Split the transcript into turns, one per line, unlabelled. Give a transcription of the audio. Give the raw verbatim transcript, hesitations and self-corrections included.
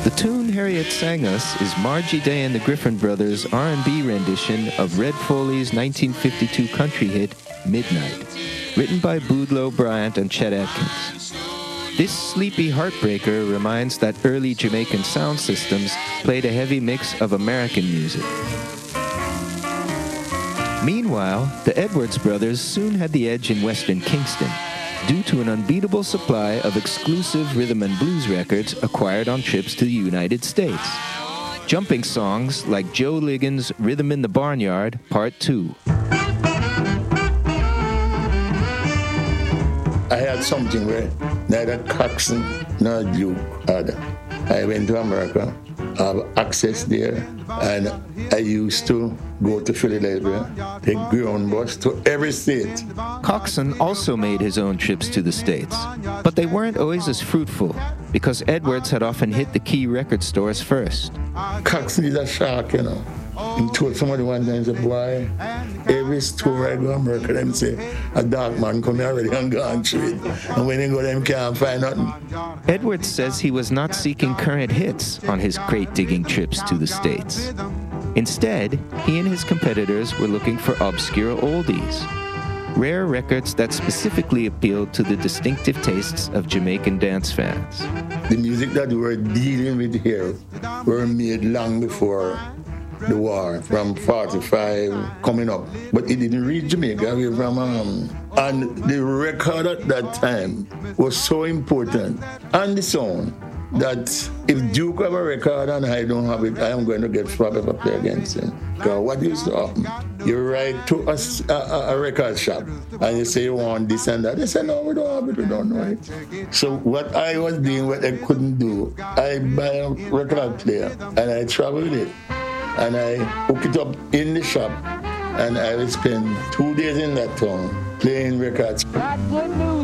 The tune Harriet sang us is Margie Day and the Griffin Brothers' R and B rendition of Red Foley's nineteen fifty-two country hit, Midnight, written by Boudleaux Bryant and Chet Atkins. This sleepy heartbreaker reminds that early Jamaican sound systems played a heavy mix of American music. Meanwhile, the Edwards brothers soon had the edge in Western Kingston, due to an unbeatable supply of exclusive rhythm and blues records acquired on trips to the United States. Jumping songs like Joe Ligon's Rhythm in the Barnyard, Part two.
I had something where neither Coxsone nor Duke had. I went to America, have access there, and I used to go to Philadelphia, take ground bus to every state.
Coxsone also made his own trips to the States, but they weren't always as fruitful because Edwards had often hit the key record stores first.
Coxsone is a shark, you know. He told somebody one time, he said, boy, every store I go to America, them say, a dark man come here already and gone through it. And when they go, them can't find nothing.
Edwards says he was not seeking current hits on his crate-digging trips to the States. Instead, he and his competitors were looking for obscure oldies, rare records that specifically appealed to the distinctive tastes of Jamaican dance fans.
The music that we were dealing with here were made long before the war, from forty-five coming up. But it didn't reach Jamaica, we were from um, and the record at that time was so important, and the sound, that if Duke have a record and I don't have it, I am going to get slapped if I play against him. Because what used to happen? You write to a, a, a record shop and you say you want this and that. They say, no, we don't have it, we don't know it. So what I was doing, what I couldn't do, I buy a record player and I travel with it. And I hook it up in the shop and I will spend two days in that town playing records.